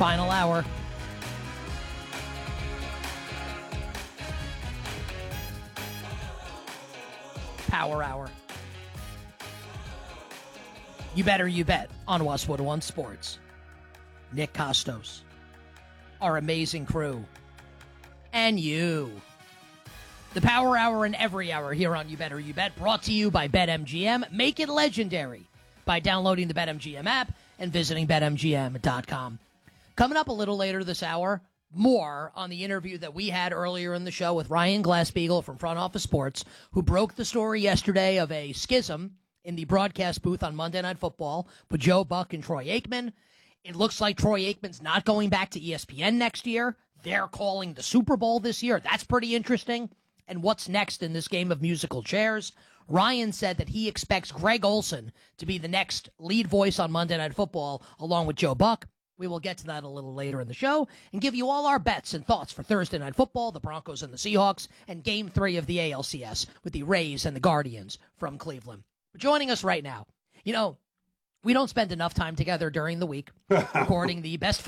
Final hour. Power hour. You better you bet on Westwood One Sports. Nick Costos, our amazing crew, and you. The Power Hour and every hour here on You Better You Bet, brought to you by BetMGM. Make it legendary by downloading the BetMGM app and visiting BetMGM.com. Coming up a little later this hour, more on the interview that we had earlier in the show with Ryan Glasspiegel from Front Office Sports, who broke the story yesterday of a schism in the broadcast booth on Monday Night Football with Joe Buck and Troy Aikman. It looks like Troy Aikman's not going back to ESPN next year. They're calling the Super Bowl this year. That's pretty interesting. And what's next in this game of musical chairs? Ryan said that he expects Greg Olsen to be the next lead voice on Monday Night Football, along with Joe Buck. We will get to that a little later in the show and give you all our bets and thoughts for Thursday Night Football, the Broncos and the Seahawks, and Game 3 of the ALCS with the Rays and the Guardians from Cleveland. Joining us right now, you know, we don't spend enough time together during the week recording the best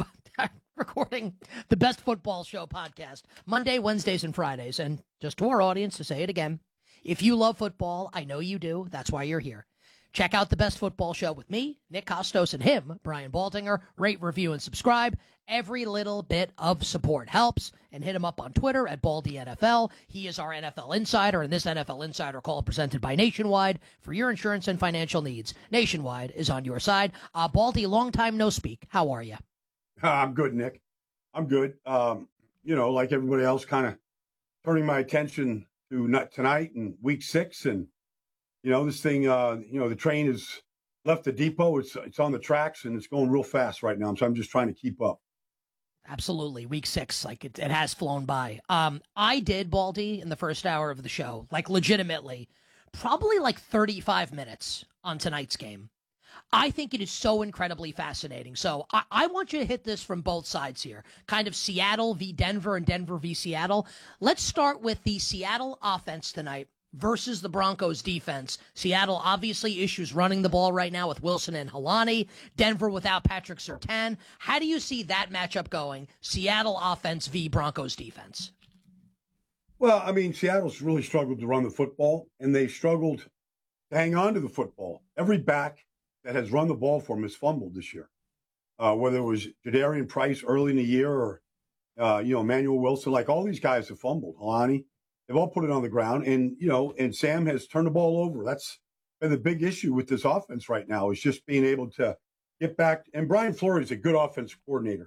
football show podcast Monday, Wednesdays, and Fridays. And just to our audience, to say it again, if you love football, I know you do. That's why you're here. Check out the best football show with me, Nick Costos, and him, Brian Baldinger. Rate, review, and subscribe. Every little bit of support helps. And hit him up on Twitter at BaldyNFL. He is our NFL insider, and this NFL Insider Call presented by Nationwide for your insurance and financial needs. Nationwide is on your side. Baldy, long time no speak. How are you? I'm good, Nick. I'm good. Like everybody else, kind of turning my attention to tonight and week 6. And, this thing, the train has left the depot. It's on the tracks, and it's going real fast right now. So I'm just trying to keep up. Absolutely. Week 6, it has flown by. I did, Baldy, in the first hour of the show, legitimately, probably 35 minutes on tonight's game. I think it is so incredibly fascinating. So I want you to hit this from both sides here. Kind of Seattle v. Denver and Denver v. Seattle. Let's start with the Seattle offense tonight versus the Broncos defense. Seattle obviously issues running the ball right now with Wilson and Helani. Denver without Patrick Surtain. How do you see that matchup going? Seattle offense v. Broncos defense. Well, Seattle's really struggled to run the football, and they struggled to hang on to the football. Every back that has run the ball for him has fumbled this year. Whether it was Jadarian Price early in the year or, Emmanuel Wilson, all these guys have fumbled. Helani, they've all put it on the ground. And, and Sam has turned the ball over. That's been the big issue with this offense right now, is just being able to get back. And Brian Flores is a good offensive coordinator.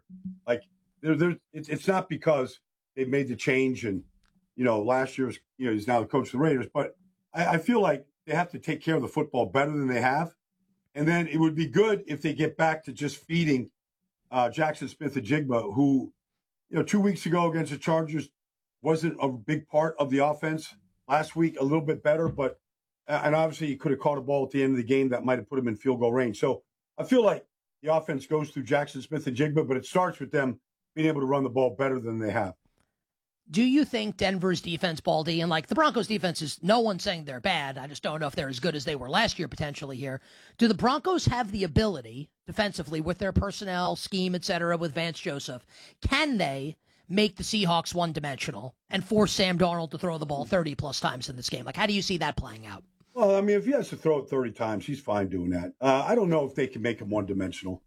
It's not because they've made the change and, last year's, he's now the coach of the Raiders. But I feel like they have to take care of the football better than they have. And then it would be good if they get back to just feeding Jackson Smith-Njigba, who, 2 weeks ago against the Chargers wasn't a big part of the offense. Last week, a little bit better, but and obviously he could have caught a ball at the end of the game that might have put him in field goal range. So I feel like the offense goes through Jackson Smith-Njigba, but it starts with them being able to run the ball better than they have. Do you think Denver's defense, Baldy, and the Broncos defense is no one saying they're bad. I just don't know if they're as good as they were last year potentially here. Do the Broncos have the ability defensively with their personnel, scheme, et cetera, with Vance Joseph? Can they make the Seahawks one-dimensional and force Sam Darnold to throw the ball 30-plus times in this game? How do you see that playing out? Well, if he has to throw it 30 times, he's fine doing that. I don't know if they can make him one-dimensional.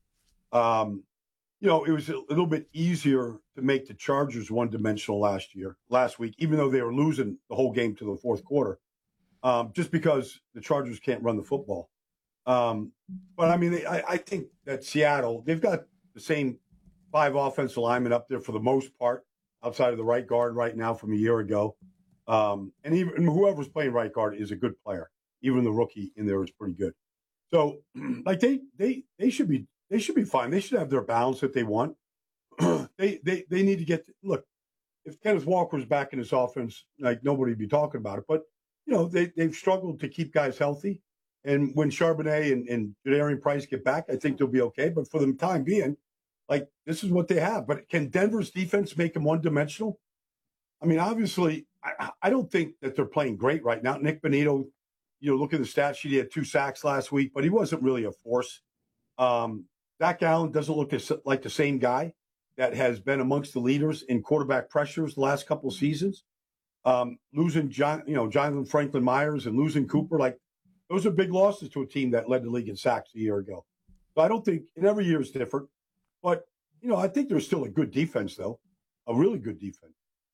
It was a little bit easier to make the Chargers one-dimensional last week, even though they were losing the whole game to the fourth quarter, just because the Chargers can't run the football. But, I think that Seattle, they've got the same 5 offensive linemen up there for the most part, outside of the right guard right now from a year ago. And even whoever's playing right guard is a good player. Even the rookie in there is pretty good. So, they should be. They should be fine. They should have their balance that they want. They need to get look. If Kenneth Walker's back in this offense, nobody would be talking about it. But they've struggled to keep guys healthy. And when Charbonnet and Jadarian Price get back, I think they'll be okay. But for the time being, this is what they have. But can Denver's defense make them one-dimensional? Obviously, I don't think that they're playing great right now. Nick Bonito, look at the stat sheet. He had 2 sacks last week, but he wasn't really a force. Zach Allen doesn't look like the same guy. that has been amongst the leaders in quarterback pressures the last couple of seasons. Losing Jonathan Franklin Myers and losing Cooper, like those are big losses to a team that led the league in sacks a year ago. So I don't think, and every year is different, but I think there's still a good defense though, a really good defense.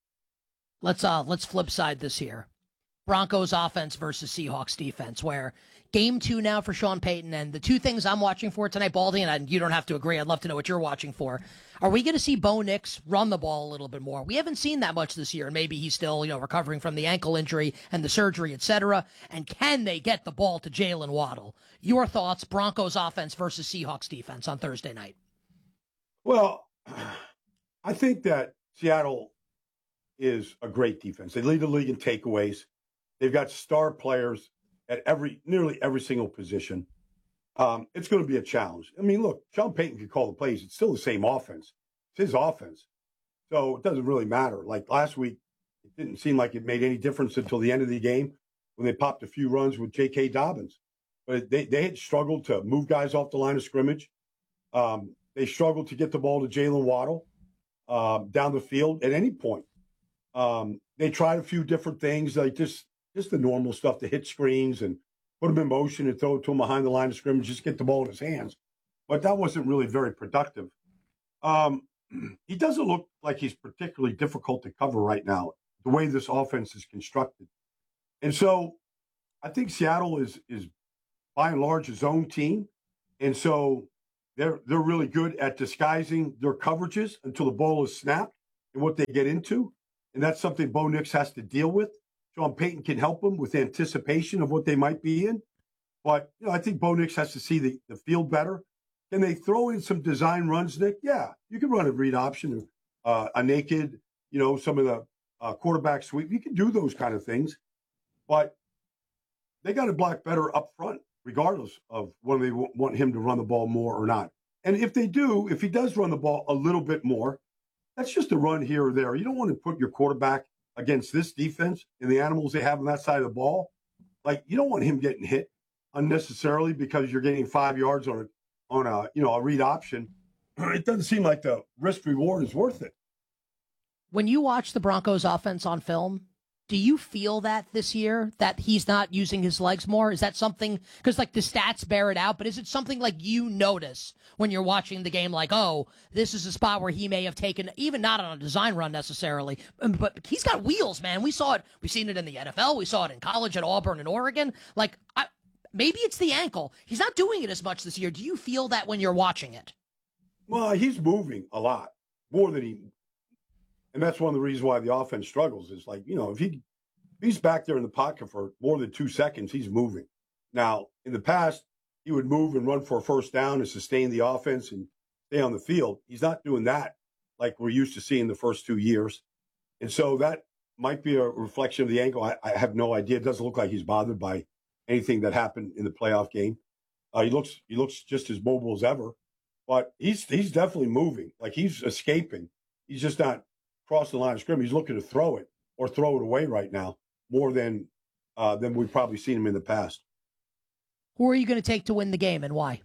Let's flip side this here. Broncos offense versus Seahawks defense, where game 2 now for Sean Payton, and the two things I'm watching for tonight, Baldy, and you don't have to agree, I'd love to know what you're watching for. Are we going to see Bo Nix run the ball a little bit more? We haven't seen that much this year, and maybe he's still, recovering from the ankle injury and the surgery, etc. And can they get the ball to Jalen Waddle? Your thoughts, Broncos offense versus Seahawks defense on Thursday night? Well, I think that Seattle is a great defense. They lead the league in takeaways. They've got star players at nearly every single position. It's going to be a challenge. I mean, look, Sean Payton can call the plays. It's still the same offense. It's his offense. So it doesn't really matter. Like last week, it didn't seem like it made any difference until the end of the game when they popped a few runs with J.K. Dobbins. But they had struggled to move guys off the line of scrimmage. They struggled to get the ball to Jalen Waddle down the field at any point. They tried a few different things, like just the normal stuff, to hit screens and put him in motion and throw it to him behind the line of scrimmage, just get the ball in his hands. But that wasn't really very productive. He doesn't look like he's particularly difficult to cover right now, the way this offense is constructed. And so I think Seattle is by and large a zone team. And so they're really good at disguising their coverages until the ball is snapped and what they get into. And that's something Bo Nix has to deal with. Sean Payton can help them with anticipation of what they might be in. But I think Bo Nix has to see the field better. Can they throw in some design runs, Nick? Yeah, you can run a read option, a naked, some of the quarterback sweep. You can do those kind of things. But they got to block better up front, regardless of whether they want him to run the ball more or not. And if they do, if he does run the ball a little bit more, that's just a run here or there. You don't want to put your quarterback against this defense and the animals they have on that side of the ball. Like, you don't want him getting hit unnecessarily because you're getting 5 yards on a read option. It doesn't seem like the risk reward is worth it. When you watch the Broncos offense on film, do you feel that this year, that he's not using his legs more? Is that something, because like the stats bear it out, but is it something like you notice when you're watching the game, like, oh, this is a spot where he may have taken, even not on a design run necessarily, but he's got wheels, man. We saw it. We've seen it in the NFL. We saw it in college at Auburn and Oregon. Like, maybe it's the ankle. He's not doing it as much this year. Do you feel that when you're watching it? Well, he's moving a lot more than he. And that's one of the reasons why the offense struggles. Is like, if he's back there in the pocket for more than 2 seconds, he's moving. Now, in the past, he would move and run for a first down and sustain the offense and stay on the field. He's not doing that like we're used to seeing the first 2 years. And so that might be a reflection of the ankle. I have no idea. It doesn't look like he's bothered by anything that happened in the playoff game. He looks just as mobile as ever, but he's definitely moving. Like, he's escaping. He's just not crossing the line of scrimmage. He's looking to throw it or throw it away right now more than we've probably seen him in the past. Who are you going to take to win the game and why?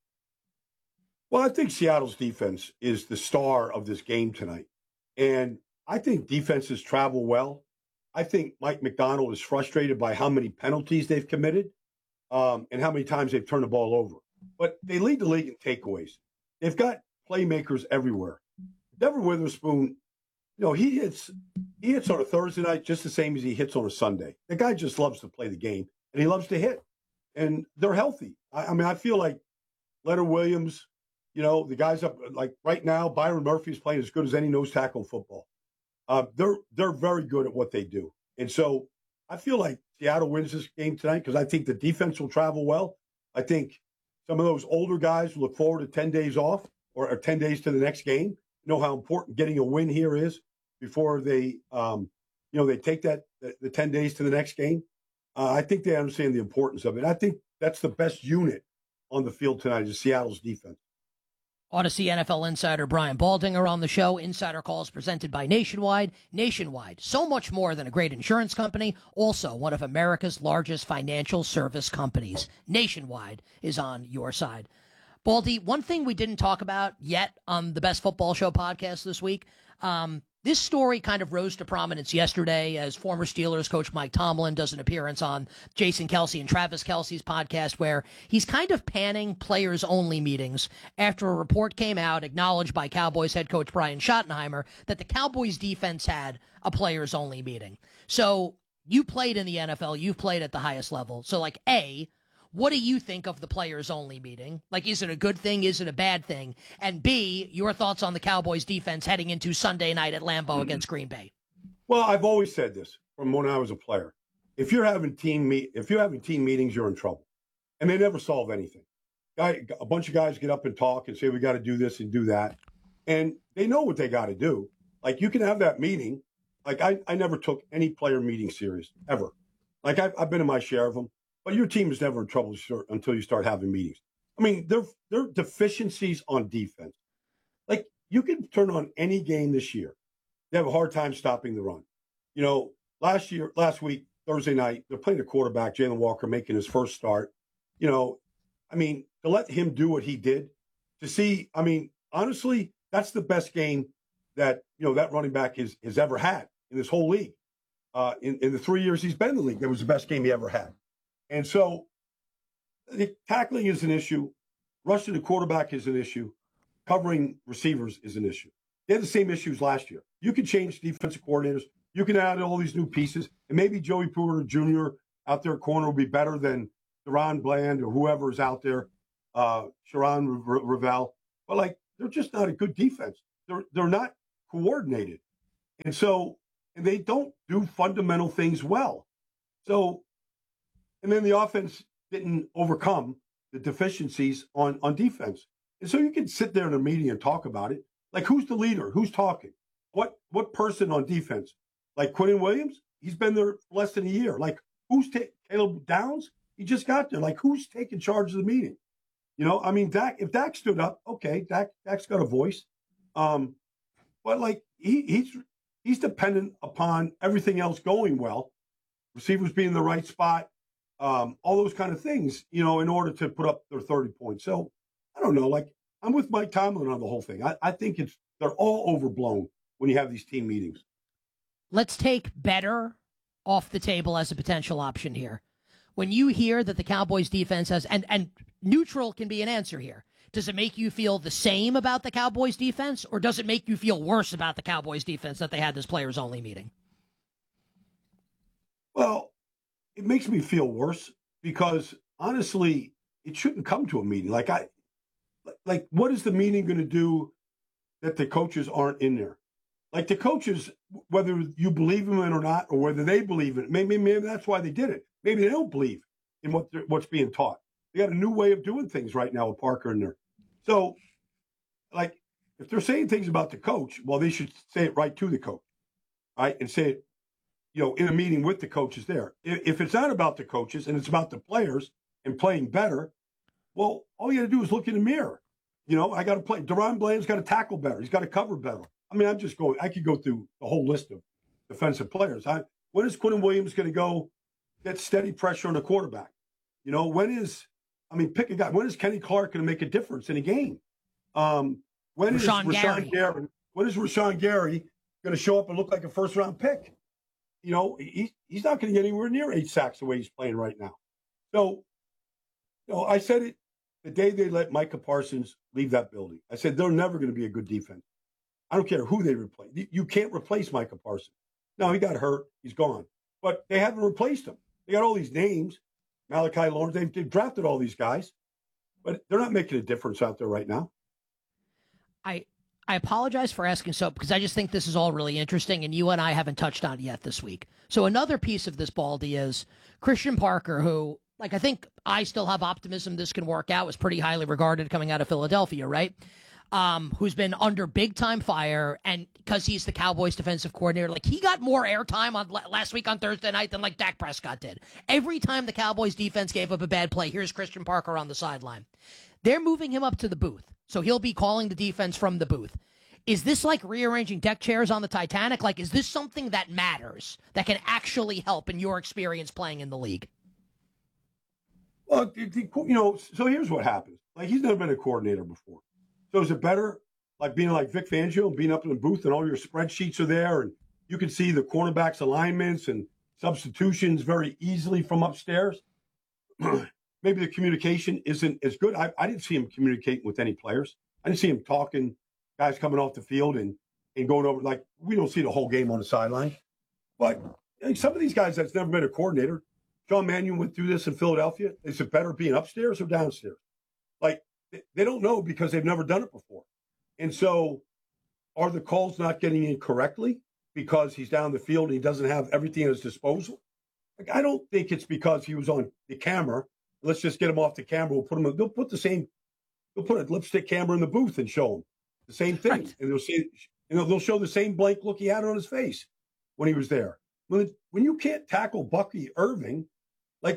Well, I think Seattle's defense is the star of this game tonight. And I think defenses travel well. I think Mike Macdonald is frustrated by how many penalties they've committed and how many times they've turned the ball over. But they lead the league in takeaways. They've got playmakers everywhere. Devin Witherspoon, he hits on a Thursday night just the same as he hits on a Sunday. The guy just loves to play the game, and he loves to hit. And they're healthy. I feel like Leonard Williams, the guys up, like right now, Byron Murphy is playing as good as any nose tackle in football. They're very good at what they do. And so I feel like Seattle wins this game tonight because I think the defense will travel well. I think some of those older guys look forward to 10 days off or 10 days to the next game. You know how important getting a win here is before they take the 10 days to the next game. I think they understand the importance of it. I think that's the best unit on the field tonight is Seattle's defense. Odyssey NFL insider Brian Baldinger on the show. Insider Calls presented by Nationwide. Nationwide, so much more than a great insurance company, also one of America's largest financial service companies. Nationwide is on your side. Baldy, one thing we didn't talk about yet on the Best Football Show podcast this week, this story kind of rose to prominence yesterday as former Steelers coach Mike Tomlin does an appearance on Jason Kelce and Travis Kelce's podcast where he's kind of panning players-only meetings after a report came out acknowledged by Cowboys head coach Brian Schottenheimer that the Cowboys defense had a players-only meeting. So you played in the NFL. You've played at the highest level. So, like, A, what do you think of the players-only meeting? Like, is it a good thing? Is it a bad thing? And B, your thoughts on the Cowboys defense heading into Sunday night at Lambeau against Green Bay? Well, I've always said this from when I was a player. If you're having team meetings, you're in trouble. And they never solve anything. A bunch of guys get up and talk and say, we got to do this and do that. And they know what they got to do. Like, you can have that meeting. Like, I never took any player meeting serious, ever. Like, I've been in my share of them. But your team is never in trouble until you start having meetings. I mean, there are deficiencies on defense. Like, you can turn on any game this year. They have a hard time stopping the run. You know, last week, Thursday night, they're playing a quarterback, Jalen Walker, making his first start. You know, I mean, to let him do what he did, to see, I mean, honestly, that's the best game that, you know, that running back has ever had in this whole league. In the 3 years he's been in the league, that was the best game he ever had. And so tackling is an issue. Rushing the quarterback is an issue. Covering receivers is an issue. They had the same issues last year. You can change defensive coordinators. You can add all these new pieces. And maybe Joey Porter Jr. out there at corner will be better than Deron Bland or whoever is out there, Sharon Ravel. But, like, they're just not a good defense. They're not coordinated. And so and they don't do fundamental things well. So, and then the offense didn't overcome the deficiencies on defense. And so you can sit there in a meeting and talk about it. Like, who's the leader? Who's talking? What person on defense? Like Quentin Williams? He's been there less than a year. Like, who's Caleb Downs? He just got there. Like, who's taking charge of the meeting? You know, I mean, if Dak stood up, okay, Dak's got a voice. But, like, he's dependent upon everything else going well, receivers being in the right spot, all those kind of things, you know, in order to put up their 30 points. So, I don't know. Like, I'm with Mike Tomlin on the whole thing. I think they're all overblown when you have these team meetings. Let's take better off the table as a potential option here. When you hear that the Cowboys defense has, and neutral can be an answer here, does it make you feel the same about the Cowboys defense, or does it make you feel worse about the Cowboys defense that they had this players-only meeting? Well, it makes me feel worse because, honestly, it shouldn't come to a meeting. Like, what is the meeting going to do that the coaches aren't in there? Like, the coaches, whether you believe them in or not, or whether they believe in it, maybe that's why they did it. Maybe they don't believe in what's being taught. They got a new way of doing things right now with Parker in there. So, like, if they're saying things about the coach, well, they should say it right to the coach, right? And say it, you know, in a meeting with the coaches there. If it's not about the coaches and it's about the players and playing better, well, all you got to do is look in the mirror. You know, I got to play. Deron Bland's got to tackle better. He's got to cover better. I mean, I could go through the whole list of defensive players. When is Quentin Williams going to go get steady pressure on the quarterback? You know, pick a guy. When is Kenny Clark going to make a difference in a game? When is Rashawn Gary going to show up and look like a first-round pick? You know, he's not going to get anywhere near 8 sacks the way he's playing right now. So, you know, I said it the day they let Micah Parsons leave that building. I said they're never going to be a good defense. I don't care who they replace. You can't replace Micah Parsons. No, he got hurt. He's gone. But they haven't replaced him. They got all these names. Malachi Lawrence. They've drafted all these guys. But they're not making a difference out there right now. I apologize for asking so, because I just think this is all really interesting, and you and I haven't touched on it yet this week. So another piece of this, Baldy, is Christian Parker, who, like, I think I still have optimism this can work out, was pretty highly regarded coming out of Philadelphia, right? Who's been under big-time fire, and because he's the Cowboys defensive coordinator, like, he got more airtime on last week on Thursday night than, like, Dak Prescott did. Every time the Cowboys defense gave up a bad play, here's Christian Parker on the sideline. They're moving him up to the booth, so he'll be calling the defense from the booth. Is this like rearranging deck chairs on the Titanic? Like, is this something that matters, that can actually help in your experience playing in the league? Well, you know, so here's what happens. Like, he's never been a coordinator before. So is it better, like, being like Vic Fangio and being up in the booth and all your spreadsheets are there and you can see the cornerbacks' alignments and substitutions very easily from upstairs? Maybe the communication isn't as good. I didn't see him communicating with any players. I didn't see him talking, guys coming off the field and going over. Like, we don't see the whole game on the sideline. But some of these guys that's never been a coordinator, John Mannion went through this in Philadelphia. Is it better being upstairs or downstairs? Like, they don't know because they've never done it before. And so are the calls not getting in correctly because he's down the field and he doesn't have everything at his disposal? Like, I don't think it's because he was on the camera. Let's just get him off the camera. We'll put him. They'll put a lipstick camera in the booth and show him the same thing, right. And they'll say, they'll show the same blank look he had on his face when he was there. When you can't tackle Bucky Irving, like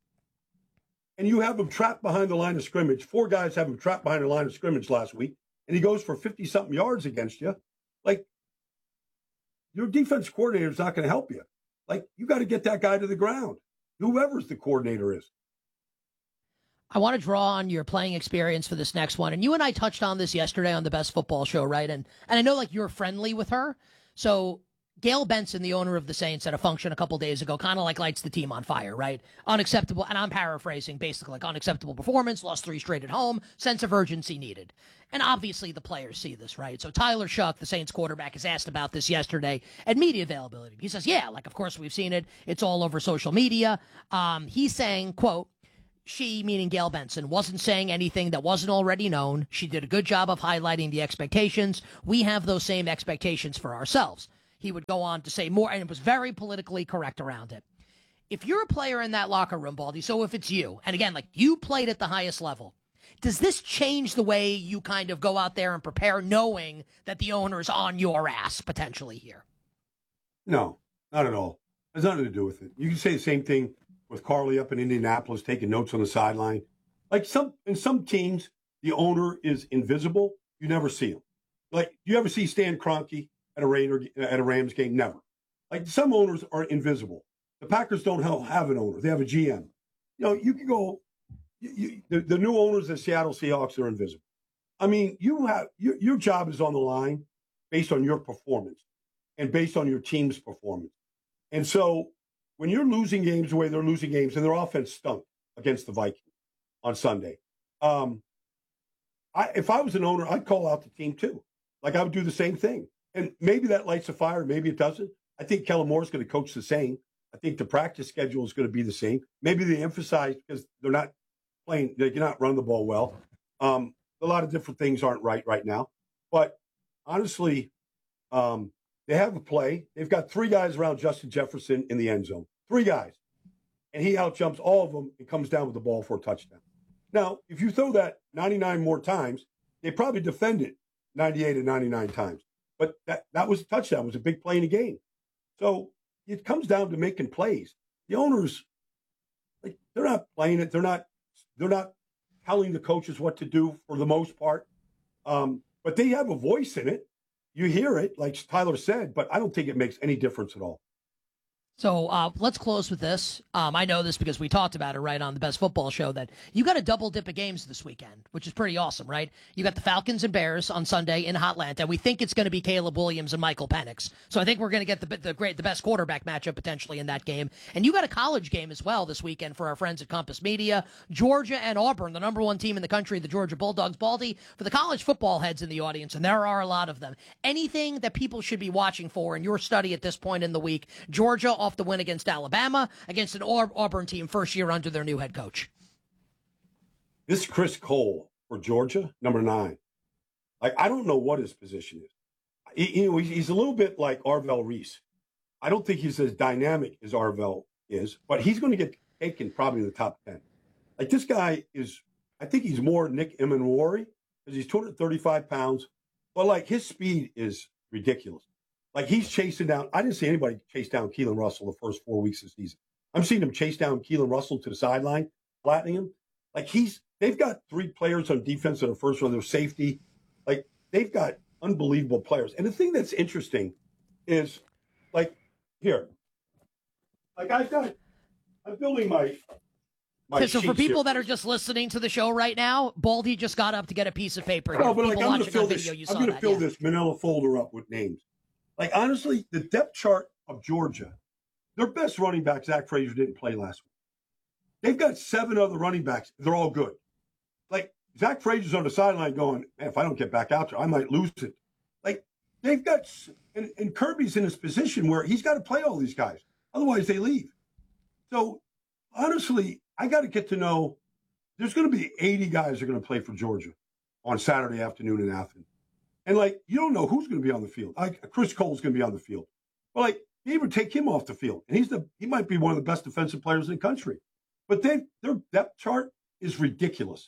and you have him trapped behind the line of scrimmage. 4 guys have him trapped behind the line of scrimmage last week, and he goes for 50-something yards against you. Like, your defense coordinator is not going to help you. Like, you got to get that guy to the ground, whoever's the coordinator is. I want to draw on your playing experience for this next one. And you and I touched on this yesterday on the Best Football Show, right? And I know, like, you're friendly with her. So Gail Benson, the owner of the Saints, at a function a couple days ago, kind of like lights the team on fire, right? Unacceptable. And I'm paraphrasing, basically, like, unacceptable performance, lost 3 straight at home, sense of urgency needed. And obviously the players see this, right? So Tyler Shuck, the Saints quarterback, is asked about this yesterday at media availability. He says, yeah, like, of course we've seen it. It's all over social media. He's saying, quote, she, meaning Gail Benson, wasn't saying anything that wasn't already known. She did a good job of highlighting the expectations. We have those same expectations for ourselves. He would go on to say more, and it was very politically correct around it. If you're a player in that locker room, Baldy, so if it's you, and again, like, you played at the highest level, does this change the way you kind of go out there and prepare, knowing that the owner is on your ass potentially here? No, not at all. It has nothing to do with it. You can say the same thing with Carly up in Indianapolis taking notes on the sideline. Like, in some teams, the owner is invisible. You never see him. Like, you ever see Stan Kroenke at a Rams game? Never. Like, some owners are invisible. The Packers don't have an owner. They have a GM. You can go. The new owners of the Seattle Seahawks are invisible. I mean, you have your job is on the line based on your performance and based on your team's performance. And so, when you're losing games the way they're losing games, and their offense stunk against the Vikings on Sunday, if I was an owner, I'd call out the team too. Like, I would do the same thing. And maybe that lights a fire, maybe it doesn't. I think Kellen Moore is going to coach the same. I think the practice schedule is going to be the same. Maybe they emphasize because they're not playing, they're not running the ball well. A lot of different things aren't right now. But honestly, they have a play. They've got 3 guys around Justin Jefferson in the end zone. 3 guys. And he outjumps all of them and comes down with the ball for a touchdown. Now, if you throw that 99 more times, they probably defend it 98 and 99 times. But that was a touchdown. It was a big play in the game. So it comes down to making plays. The owners, like, they're not playing it. They're not telling the coaches what to do for the most part. But they have a voice in it. You hear it, like Tyler said, but I don't think it makes any difference at all. So let's close with this. I know this because we talked about it right on the Best Football Show, that you got a double dip of games this weekend, which is pretty awesome, right? You got the Falcons and Bears on Sunday in Hotlanta. We think it's going to be Caleb Williams and Michael Penix. So I think we're going to get the best quarterback matchup potentially in that game. And you got a college game as well this weekend for our friends at Compass Media. Georgia and Auburn, the number 1 team in the country, the Georgia Bulldogs. Baldy, for the college football heads in the audience, and there are a lot of them, anything that people should be watching for in your study at this point in the week? Georgia off the win against Alabama, against an Auburn team first year under their new head coach. This Chris Cole for Georgia, number 9. Like, I don't know what his position is. He's a little bit like Arvell Reese. I don't think he's as dynamic as Arvell is, but he's going to get taken probably in the top 10. Like, this guy is, I think he's more Nick Emanwari because he's 235 pounds, but, like, his speed is ridiculous. Like, he's chasing down. I didn't see anybody chase down Keelan Russell the first 4 weeks of the season. I'm seeing him chase down Keelan Russell to the sideline, flattening him. Like, they've got 3 players on defense that are first round, their safety. Like, they've got unbelievable players. And the thing that's interesting is, like, here, like, I'm building my So for people that are just listening to the show right now, Baldy just got up to get a piece of paper. No, but like, I'm going to fill Video, this manila folder up with names. Like, honestly, the depth chart of Georgia, their best running back, Zach Frazier, didn't play last week. They've got 7 other running backs. They're all good. Like, Zach Frazier's on the sideline going, man, if I don't get back out there, I might lose it. Like, they've got, and Kirby's in his position where he's got to play all these guys. Otherwise, they leave. So, honestly, I got to get to know, there's going to be 80 guys that are going to play for Georgia on Saturday afternoon in Athens. And, like, you don't know who's going to be on the field. Like, Chris Cole's going to be on the field. But, like, they even take him off the field. And he might be one of the best defensive players in the country. But their depth chart is ridiculous.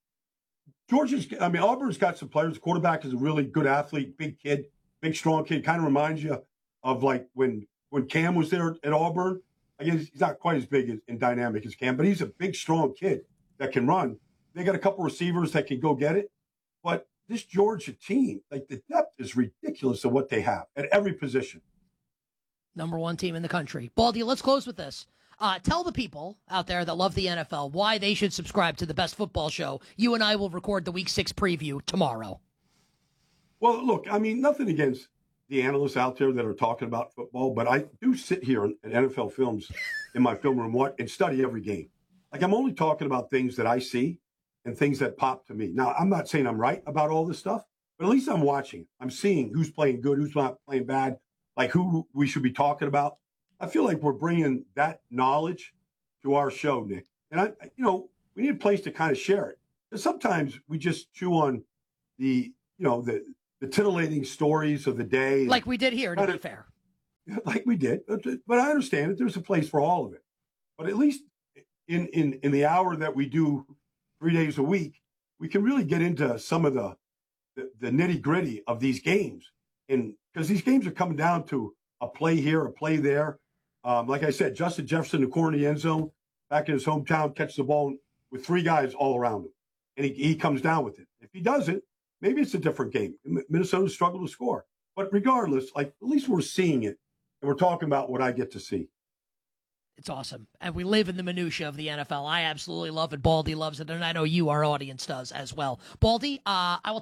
Auburn's got some players. The quarterback is a really good athlete, big kid, big, strong kid. Kind of reminds you of, like, when Cam was there at Auburn. I guess he's not quite as big and dynamic as Cam, but he's a big, strong kid that can run. They got a couple receivers that can go get it. But this Georgia team, like, the depth is ridiculous of what they have at every position. Number 1 team in the country. Baldy, let's close with this. Tell the people out there that love the NFL why they should subscribe to the best football show. You and I will record the Week 6 preview tomorrow. Well, look, I mean, nothing against the analysts out there that are talking about football, but I do sit here at NFL Films in my film room and study every game. Like, I'm only talking about things that I see and things that pop to me. Now, I'm not saying I'm right about all this stuff, but at least I'm watching. I'm seeing who's playing good, who's not playing bad, like who we should be talking about. I feel like we're bringing that knowledge to our show, Nick. And we need a place to kind of share it. Because sometimes we just chew on the titillating stories of the day. Like we did here, to be fair. Like we did. But I understand that there's a place for all of it. But at least in the hour that we do 3 days a week, we can really get into some of the nitty-gritty of these games. And because these games are coming down to a play here, a play there. Like I said, Justin Jefferson in the corner of the end zone, back in his hometown, catches the ball with 3 guys all around him. And he comes down with it. If he doesn't, maybe it's a different game. Minnesota struggled to score. But regardless, like, at least we're seeing it. And we're talking about what I get to see. It's awesome. And we live in the minutia of the NFL. I absolutely love it. Baldy loves it. And I know you, our audience, does as well. Baldy, I will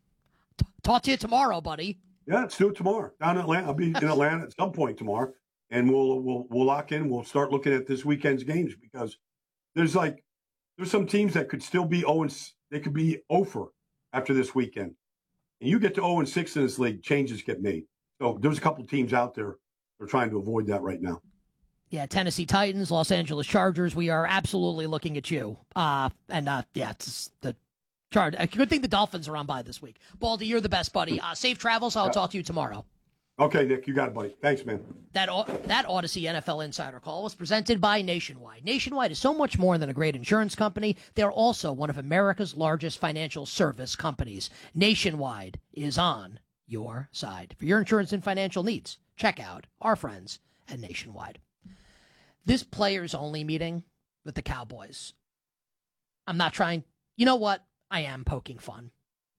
talk to you tomorrow, buddy. Yeah, let's do it tomorrow. Down in Atlanta. I'll be in Atlanta at some point tomorrow. And we'll lock in. We'll start looking at this weekend's games because there's some teams that could still be 0 and they could be 0 after this weekend. And you get to 0 and 6 in this league, changes get made. So there's a couple teams out there that are trying to avoid that right now. Yeah, Tennessee Titans, Los Angeles Chargers. We are absolutely looking at you. It's the Chargers. Good thing the Dolphins are on by this week. Baldy, you're the best, buddy. Safe travels. I'll talk to you tomorrow. Okay, Nick, you got it, buddy. Thanks, man. That Odyssey NFL Insider Call was presented by Nationwide. Nationwide is so much more than a great insurance company. They're also one of America's largest financial service companies. Nationwide is on your side. For your insurance and financial needs, check out our friends at Nationwide. This players-only meeting with the Cowboys, I'm not trying. You know what? I am poking fun.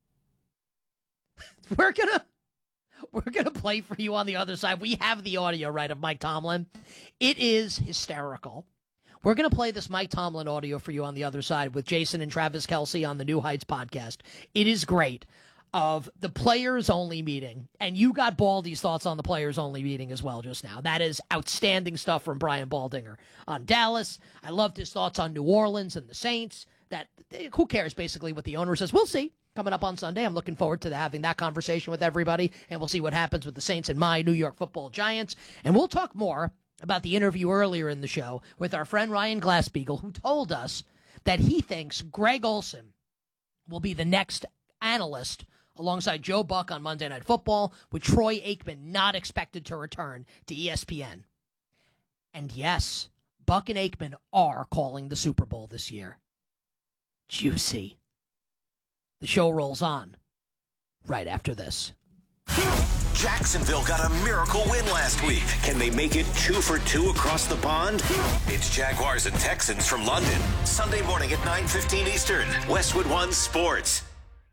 We're gonna play for you on the other side. We have the audio, right, of Mike Tomlin. It is hysterical. We're going to play this Mike Tomlin audio for you on the other side with Jason and Travis Kelce on the New Heights podcast. It is great. Of the players-only meeting, and you got Baldy's thoughts on the players-only meeting as well just now. That is outstanding stuff from Brian Baldinger on Dallas. I loved his thoughts on New Orleans and the Saints. That who cares, basically, what the owner says. We'll see. Coming up on Sunday, I'm looking forward to having that conversation with everybody, and we'll see what happens with the Saints and my New York Football Giants. And we'll talk more about the interview earlier in the show with our friend Ryan Glassbeagle, who told us that he thinks Greg Olsen will be the next analyst alongside Joe Buck on Monday Night Football, with Troy Aikman not expected to return to ESPN. And yes, Buck and Aikman are calling the Super Bowl this year. Juicy. The show rolls on right after this. Jacksonville got a miracle win last week. Can they make it 2 for 2 across the pond? It's Jaguars and Texans from London. Sunday morning at 9:15 Eastern. Westwood One Sports.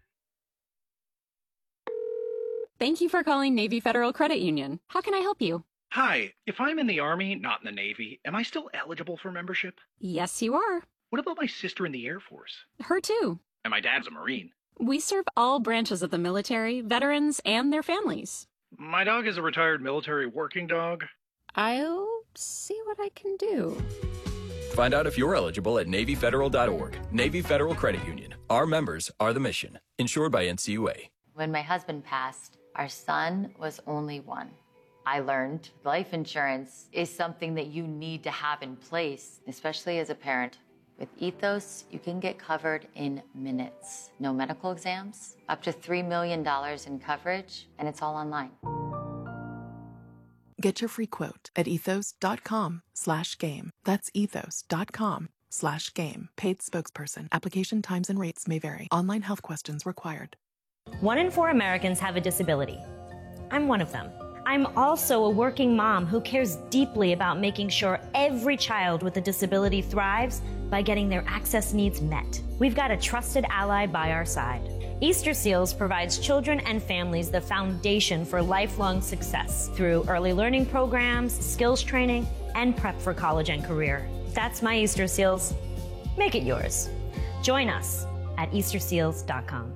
Thank you for calling Navy Federal Credit Union. How can I help you? Hi, if I'm in the Army, not in the Navy, am I still eligible for membership? Yes, you are. What about my sister in the Air Force? Her too. And my dad's a Marine. We serve all branches of the military, veterans, and their families. My dog is a retired military working dog. I'll see what I can do. Find out if you're eligible at NavyFederal.org. Navy Federal Credit Union. Our members are the mission. Insured by NCUA. When my husband passed, our son was only one. I learned life insurance is something that you need to have in place, especially as a parent. With Ethos, you can get covered in minutes. No medical exams, up to $3 million in coverage, and it's all online. Get your free quote at ethos.com/game. That's ethos.com/game. Paid spokesperson. Application times and rates may vary. Online health questions required. 1 in 4 Americans have a disability. I'm one of them. I'm also a working mom who cares deeply about making sure every child with a disability thrives by getting their access needs met. We've got a trusted ally by our side. Easter Seals provides children and families the foundation for lifelong success through early learning programs, skills training, and prep for college and career. That's my Easter Seals. Make it yours. Join us at easterseals.com.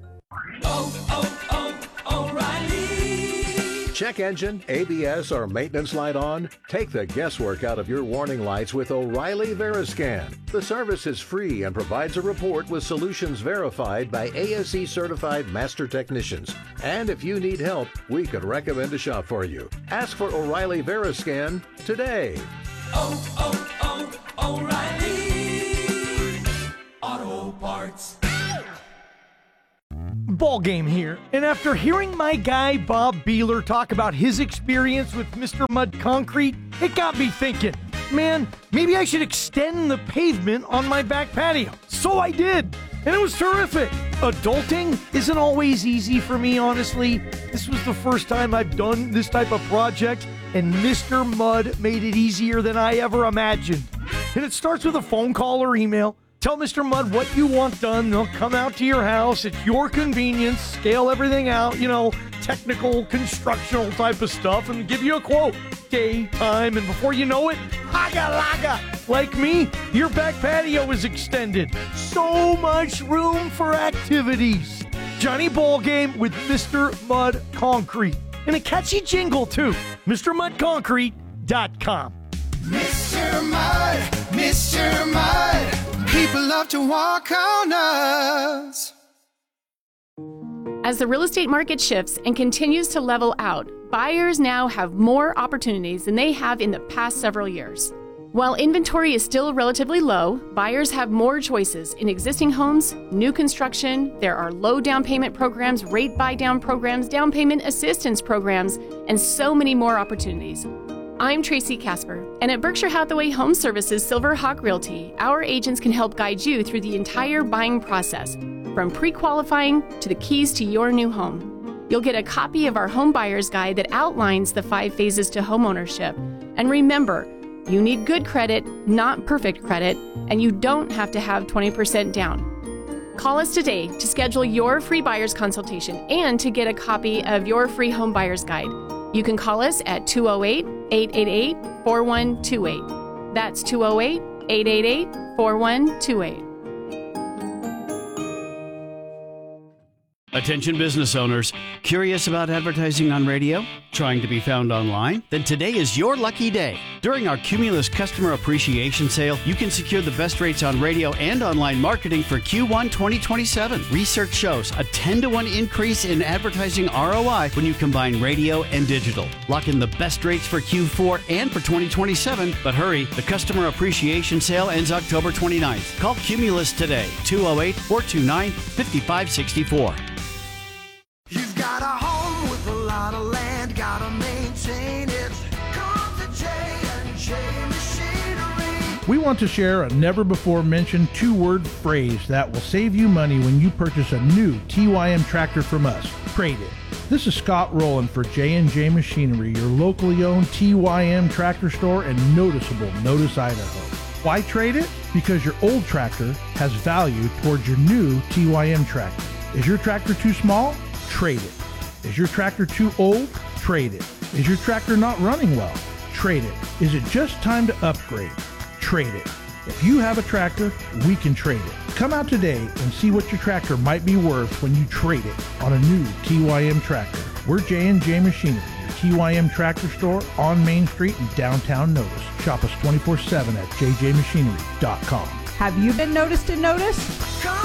O'Reilly. Check engine, ABS, or maintenance light on? Take the guesswork out of your warning lights with O'Reilly Veriscan. The service is free and provides a report with solutions verified by ASE certified master technicians. And if you need help, we could recommend a shop for you. Ask for O'Reilly Veriscan today. O'Reilly Auto Parts. Ball game here, and after hearing my guy Bob Beeler talk about his experience with Mr. Mud Concrete, it got me thinking, man, maybe I should extend the pavement on my back patio. So I did, and it was terrific. Adulting isn't always easy for me, honestly. This was the first time I've done this type of project, and Mr. Mud made it easier than I ever imagined. And it starts with a phone call or email. Tell Mr. Mud what you want done. They'll come out to your house at your convenience, scale everything out, technical, constructional type of stuff, and give you a quote. Day, time, and before you know it, haga-laga. Like me, your back patio is extended. So much room for activities. Johnny Ballgame with Mr. Mud Concrete. And a catchy jingle, too. MrMudConcrete.com. Mr. Mud, Mr. Mud. People love to walk on us. As the real estate market shifts and continues to level out, buyers now have more opportunities than they have in the past several years. While inventory is still relatively low, buyers have more choices in existing homes, new construction. There are low down payment programs, rate buy down programs, down payment assistance programs, and so many more opportunities. I'm Tracy Casper, and at Berkshire Hathaway Home Services Silver Hawk Realty, our agents can help guide you through the entire buying process, from pre-qualifying to the keys to your new home. You'll get a copy of our home buyer's guide that outlines the 5 phases to homeownership. And remember, you need good credit, not perfect credit, and you don't have to have 20% down. Call us today to schedule your free buyer's consultation and to get a copy of your free home buyer's guide. You can call us at 208-888-4128. That's 208-888-4128. Attention business owners, curious about advertising on radio? Trying to be found online? Then today is your lucky day. During our Cumulus Customer Appreciation Sale, you can secure the best rates on radio and online marketing for Q1 2027. Research shows a 10-to-1 increase in advertising ROI when you combine radio and digital. Lock in the best rates for Q4 and for 2027, but hurry, the Customer Appreciation Sale ends October 29th. Call Cumulus today, 208-429-5564. You've got a home with a lot of land, gotta maintain it. Come to J&J Machinery. We want to share a never-before-mentioned 2-word phrase that will save you money when you purchase a new TYM tractor from us. Trade it. This is Scott Rowland for J&J Machinery, your locally owned TYM tractor store in noticeable Notice, Idaho. Why trade it? Because your old tractor has value towards your new TYM tractor. Is your tractor too small? Trade it. Is your tractor too old? Trade it. Is your tractor not running well? Trade it. Is it just time to upgrade? Trade it. If you have a tractor, we can trade it. Come out today and see what your tractor might be worth when you trade it on a new TYM tractor. We're J&J Machinery, your TYM tractor store on Main Street in downtown Notice. Shop us 24/7 at jjmachinery.com. Have you been noticed and noticed? Come